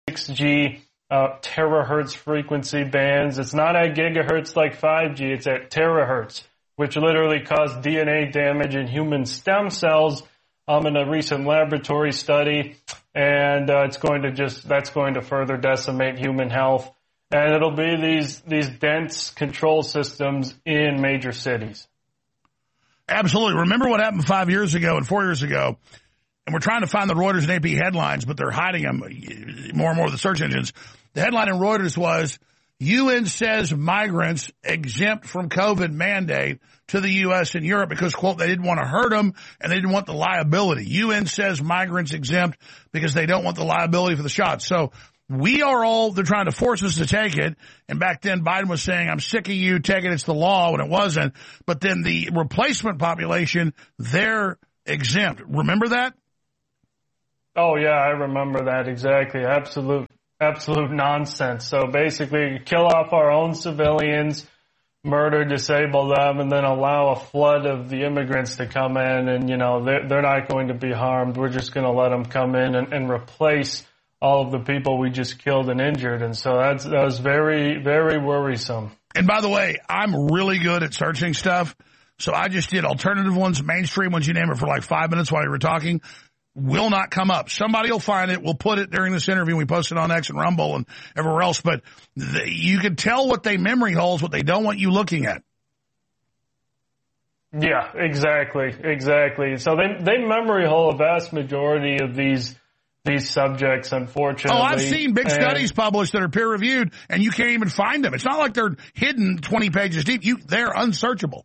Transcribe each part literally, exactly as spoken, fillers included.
six G uh, terahertz frequency bands. It's not at gigahertz like five G. It's at terahertz, which literally caused D N A damage in human stem cells um, in a recent laboratory study. And uh, it's going to just, that's going to further decimate human health. And it'll be these, these dense control systems in major cities. Absolutely. Remember what happened five years ago and four years ago? And we're trying to find the Reuters and A P headlines, but they're hiding them more and more with the search engines. The headline in Reuters was, U N says migrants exempt from COVID mandate to the U S and Europe because, quote, they didn't want to hurt them and they didn't want the liability. U N says migrants exempt because they don't want the liability for the shots. So we are all, they're trying to force us to take it. And back then Biden was saying, I'm sick of you taking it, it's the law, when it wasn't. But then the replacement population, they're exempt. Remember that? Oh, yeah, I remember that exactly. Absolute, absolute nonsense. So basically, kill off our own civilians, murder, disable them, and then allow a flood of the immigrants to come in. And, you know, they're, they're not going to be harmed. We're just going to let them come in and, and replace all of the people we just killed and injured. And so that's, that was very, very worrisome. And by the way, I'm really good at searching stuff. So I just did alternative ones, mainstream ones, you name it, for like five minutes while you were talking. Will not come up. Somebody will find it. We'll put it during this interview. We post it on X and Rumble and everywhere else. But the, you can tell what they memory holes, what they don't want you looking at. Yeah, exactly, exactly. So they they memory hole a vast majority of these these subjects, unfortunately. Oh, I've seen big and, studies published that are peer reviewed, and you can't even find them. It's not like they're hidden twenty pages deep. You they're unsearchable.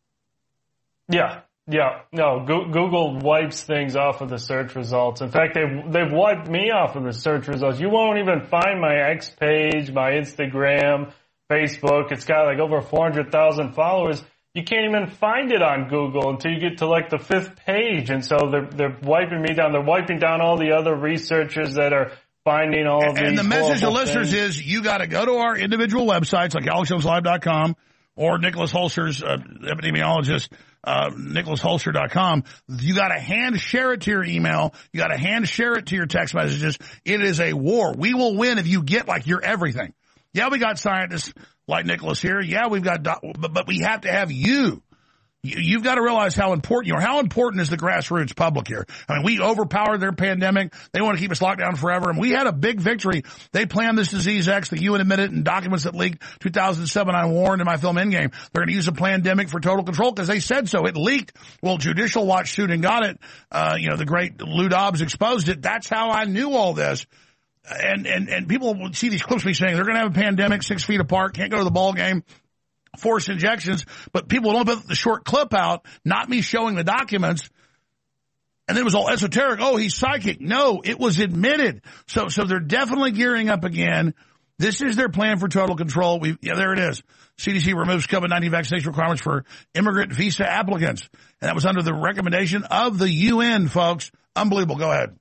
Yeah. Yeah, no, Google wipes things off of the search results. In fact, they've, they've wiped me off of the search results. You won't even find my X page, my Instagram, Facebook. It's got like over four hundred thousand followers. You can't even find it on Google until you get to like the fifth page. And so they're, they're wiping me down. They're wiping down all the other researchers that are finding all of these. And the message to listeners is you got to go to our individual websites like alex jones live dot com or Nicholas Holster's uh, epidemiologist, uh, nicholas holster dot com. You got to hand share it to your email. You got to hand share it to your text messages. It is a war. We will win if you get like your everything. Yeah, we got scientists like Nicholas here. Yeah, we've got, but, but we have to have you. You've got to realize how important you are. How important is the grassroots public here? I mean, we overpowered their pandemic. They want to keep us locked down forever. And we had a big victory. They planned this disease X. The U N admitted in documents that leaked two thousand seven. I warned in my film Endgame. They're going to use a pandemic for total control because they said so. It leaked. Well, Judicial Watch sued and got it. Uh, you know, the great Lou Dobbs exposed it. That's how I knew all this. And, and, and people would see these clips of me saying they're going to have a pandemic six feet apart, can't go to the ball game, forced injections, but people don't put the short clip out, not me showing the documents. And then it was all esoteric. Oh, he's psychic. No, it was admitted. So, so they're definitely gearing up again. This is their plan for total control. We, yeah, there it is. C D C removes COVID nineteen vaccination requirements for immigrant visa applicants. And that was under the recommendation of the U N, folks. Unbelievable. Go ahead.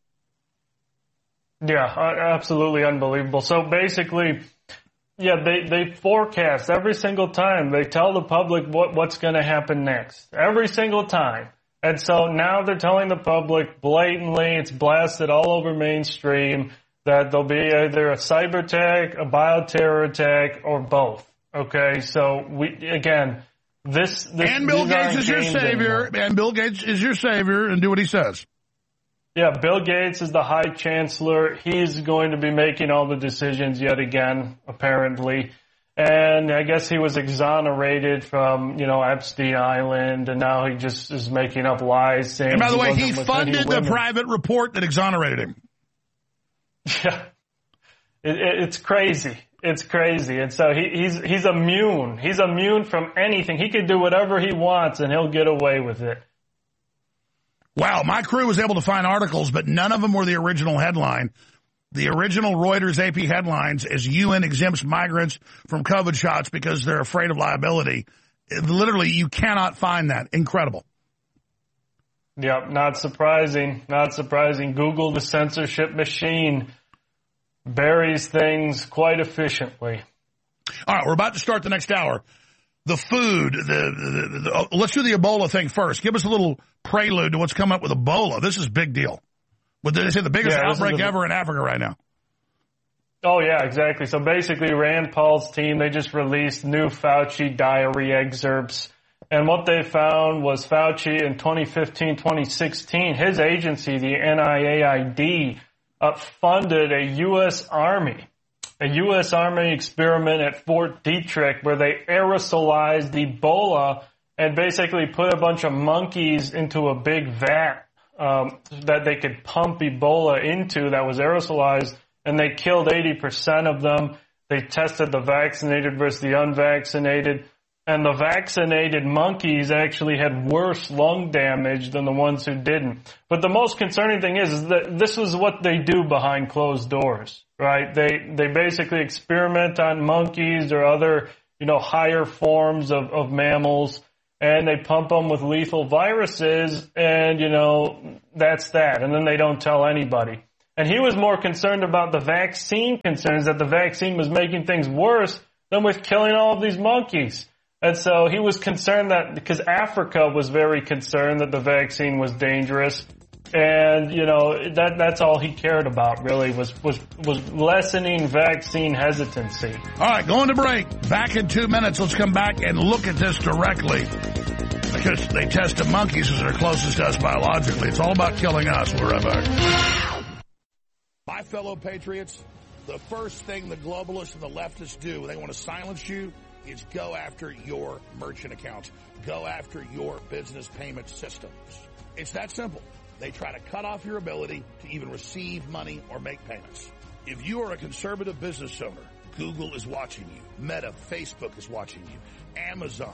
Yeah, absolutely unbelievable. So basically, yeah, they, they forecast every single time. They tell the public what, what's going to happen next. Every single time. And so now they're telling the public blatantly, it's blasted all over mainstream, that there'll be either a cyber attack, a bioterror attack, or both. Okay, so we, again, this... this and Bill Gates is your savior, anymore. and Bill Gates is your savior, and do what he says. Yeah, Bill Gates is the High Chancellor. He's going to be making all the decisions yet again, apparently. And I guess he was exonerated from, you know, Epstein Island, and now he just is making up lies. Saying and by the he way, he funded the private report that exonerated him. Yeah, it, it, it's crazy. It's crazy. And so he, he's he's immune. He's immune from anything. He could do whatever he wants, and he'll get away with it. Wow, my crew was able to find articles, but none of them were the original headline. The original Reuters A P headlines is U N exempts migrants from COVID shots because they're afraid of liability. Literally, you cannot find that. Incredible. Yep, not surprising. Not surprising. Google, the censorship machine, buries things quite efficiently. All right, we're about to start the next hour. The food, the, the, the, the oh, let's do the Ebola thing first. Give us a little prelude to what's coming up with Ebola. This is a big deal. But they say the biggest yeah, outbreak ever in Africa right now. Oh, yeah, exactly. So basically, Rand Paul's team, they just released new Fauci diary excerpts. And what they found was Fauci in twenty fifteen, twenty sixteen, his agency, the N I A I D, uh, funded a U S Army, a U S Army experiment at Fort Detrick where they aerosolized Ebola and basically put a bunch of monkeys into a big vat um, that they could pump Ebola into that was aerosolized, and they killed eighty percent of them. They tested the vaccinated versus the unvaccinated. And the vaccinated monkeys actually had worse lung damage than the ones who didn't. But the most concerning thing is, is that this is what they do behind closed doors, right? They they basically experiment on monkeys or other, you know, higher forms of, of mammals, and they pump them with lethal viruses, and, you know, that's that. And then they don't tell anybody. And he was more concerned about the vaccine concerns, that the vaccine was making things worse than with killing all of these monkeys. And so he was concerned that, because Africa was very concerned that the vaccine was dangerous. And, you know, that that's all he cared about, really, was, was, was lessening vaccine hesitancy. All right, going to break. Back in two minutes. Let's come back and look at this directly. Because they tested monkeys as they're closest to us biologically. It's all about killing us. We'll be right back. My fellow patriots, the first thing the globalists and the leftists do when they want to silence you is go after your merchant accounts. Go after your business payment systems. It's that simple. They try to cut off your ability to even receive money or make payments. If you are a conservative business owner, Google is watching you. Meta, Facebook is watching you. Amazon,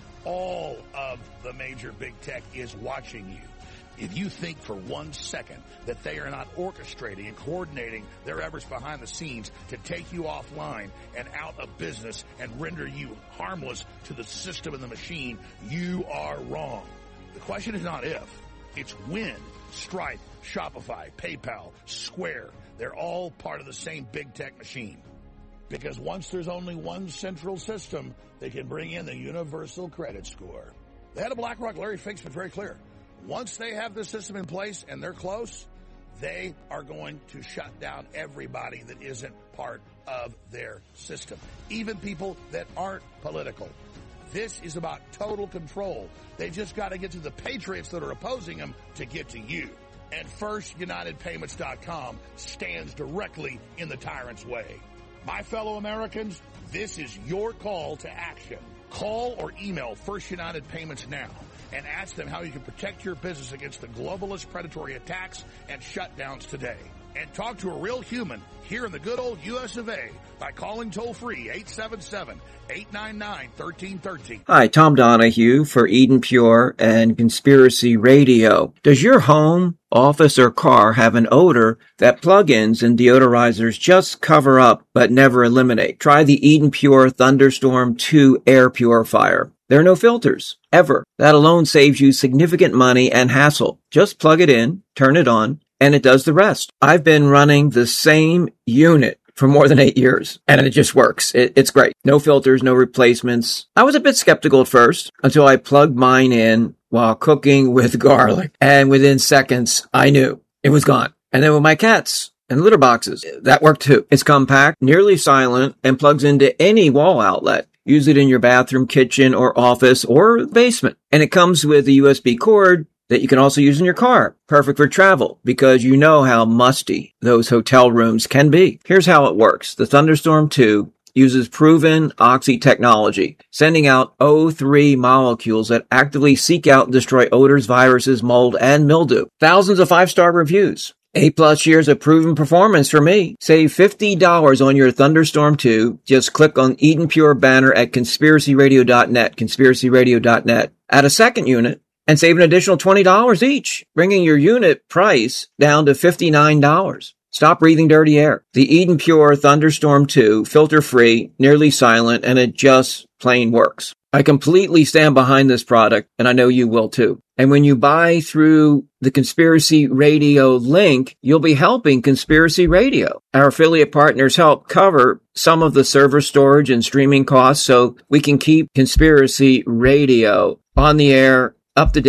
all of the major big tech is watching you. If you think for one second that they are not orchestrating and coordinating their efforts behind the scenes to take you offline and out of business and render you harmless to the system and the machine, you are wrong. The question is not if, it's when. Stripe, Shopify, PayPal, Square, they're all part of the same big tech machine. Because once there's only one central system, they can bring in the universal credit score. The head of BlackRock, Larry Fink's been very clear. Once they have this system in place and they're close, they are going to shut down everybody that isn't part of their system, even people that aren't political. This is about total control. They've just got to get to the patriots that are opposing them to get to you. And First United Payments dot com stands directly in the tyrant's way. My fellow Americans, this is your call to action. Call or email First United Payments now and ask them how you can protect your business against the globalist predatory attacks and shutdowns today. And talk to a real human here in the good old U S of A by calling toll-free eight seven seven, eight nine nine, one three one three. Hi, Tom Donahue for Eden Pure and Conspiracy Radio. Does your home, office, or car have an odor that plug-ins and deodorizers just cover up but never eliminate? Try the Eden Pure Thunderstorm two air purifier. There are no filters, ever. That alone saves you significant money and hassle. Just plug it in, turn it on, and it does the rest. I've been running the same unit for more than eight years, and it just works. It, it's great. No filters, no replacements. I was a bit skeptical at first until I plugged mine in while cooking with garlic, and within seconds, I knew it was gone. And then with my cats and litter boxes, that worked too. It's compact, nearly silent, and plugs into any wall outlet. Use it in your bathroom, kitchen, or office, or basement. And it comes with a U S B cord that you can also use in your car. Perfect for travel, because you know how musty those hotel rooms can be. Here's how it works. The Thunderstorm two uses proven Oxy technology, sending out O three molecules that actively seek out and destroy odors, viruses, mold, and mildew. Thousands of five-star reviews. Eight plus years of proven performance for me. Save fifty dollars on your Thunderstorm two. Just click on Eden Pure banner at conspiracy radio dot net, conspiracy radio dot net. Add a second unit and save an additional twenty dollars each, bringing your unit price down to fifty-nine dollars. Stop breathing dirty air. The Eden Pure Thunderstorm two, filter-free, nearly silent, and it just plain works. I completely stand behind this product, and I know you will too. And when you buy through the Conspiracy Radio link, you'll be helping Conspiracy Radio. Our affiliate partners help cover some of the server storage and streaming costs so we can keep Conspiracy Radio on the air, up to date,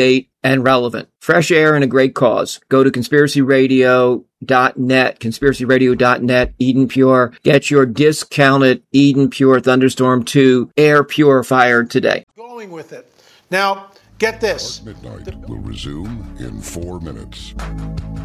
and relevant. Fresh air and a great cause. Go to conspiracy radio dot net, conspiracy radio dot net, Eden Pure. Get your discounted Eden Pure Thunderstorm two air purifier today. Going with it. Now, get this. Midnight will resume in four minutes.